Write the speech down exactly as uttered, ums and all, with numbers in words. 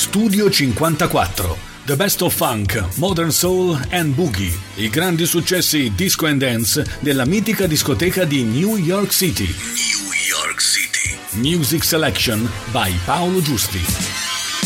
Studio cinquantaquattro. The Best of Funk, Modern Soul and Boogie. I grandi successi disco and dance della mitica discoteca di New York City. New York City. Music Selection by Paolo Giusti.